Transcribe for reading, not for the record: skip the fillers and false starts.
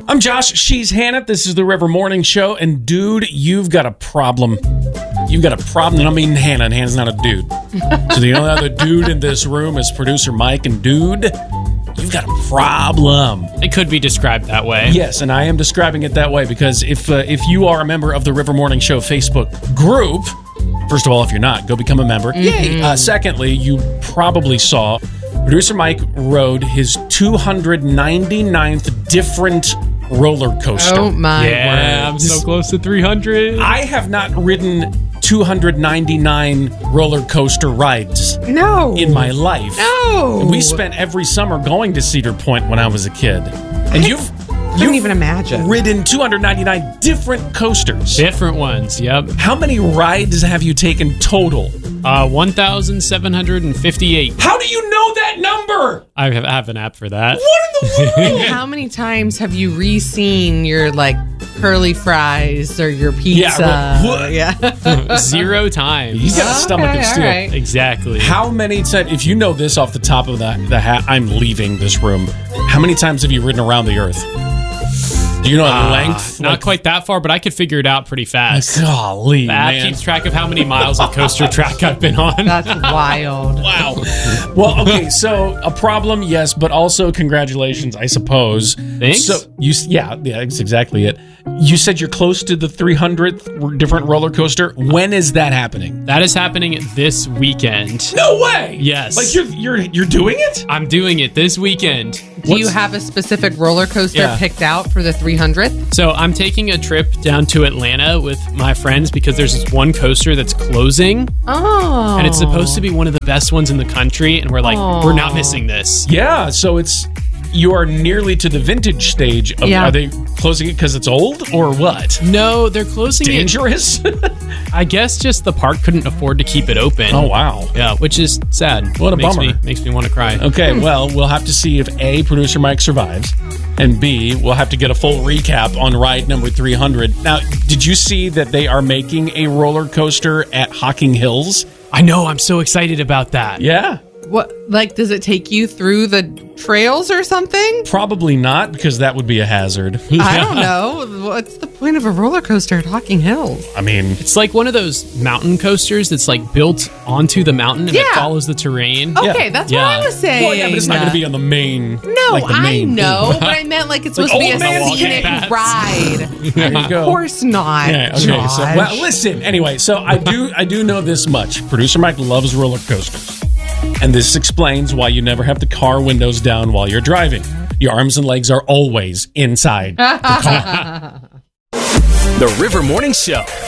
I'm Josh. She's Hannah. This is the River Morning Show. And dude, you've got a problem. You've got a problem. And I mean Hannah, and Hannah's not a dude. So the only other dude in this room is producer Mike. And dude, you've got a problem. It could be described that way. Yes, and I am describing it that way because if you are a member of the River Morning Show Facebook group, first of all, if you're not, go become a member. Yay! Secondly, you probably saw producer Mike rode his 299th different roller coaster. Oh my Yeah, I'm so close to 300. I have not ridden 299 roller coaster rides in my life. No. And we spent every summer going to Cedar Point when I was a kid. And you've couldn't even imagine. ridden 299 different coasters. Different ones, yep. How many rides have you taken total? 1,758. How do you know that number? I have an app for that. What in the world? And how many times have you re-seen your curly fries or your pizza? Yeah. 0 times. He's got a stomach of steel. all right. Exactly. How many times, if you know this off the top of the hat, I'm leaving this room. How many times have you ridden around the earth? Do you know length? Not quite that far, but I could figure it out pretty fast. Golly, The app man. keeps track of how many miles of coaster track I've been on. That's wild. Wow. Well, okay, so a problem, yes, but also congratulations, I suppose. Thanks. So yeah, that's exactly it. You said you're close to the 300th different roller coaster. When is that happening? That is happening this weekend. No way. Yes. Like you're doing it? I'm doing it this weekend. Do you have a specific roller coaster Yeah. picked out for the 300th? So I'm taking a trip down to Atlanta with my friends because there's this one coaster that's closing. Oh. And it's supposed to be one of the best ones in the country. And we're like, we're not missing this. Yeah, so you are nearly to the vintage stage. Yeah. Are they closing it because it's old or what? No, they're closing Dangerous? it. I guess just the park couldn't afford to keep it open. Oh, wow. Yeah, which is sad. What a bummer. Makes me want to cry. Okay, well, we'll have to see if A, producer Mike survives, and B, we'll have to get a full recap on ride number 300. Now, did you see that they are making a roller coaster at Hocking Hills? I know. I'm so excited about that. Yeah. What? Does it take you through the trails or something? Probably not, because that would be a hazard. I don't know. What's the point of a roller coaster at Hocking Hills? I mean, It's like one of those mountain coasters that's built onto the mountain and it Yeah. follows the terrain. Okay, that's what I was saying. well, yeah, but it's not going to be on the main. No, like the I main know, but I meant it's supposed to be a old man scenic paths. ride. There you Of go. course not. Yeah, okay. Josh. So, well, listen. Anyway, so I do know this much. Producer Mike loves roller coasters, and this explains why you never have the car windows down while you're driving. Your arms and legs are always inside the car. The River Morning Show.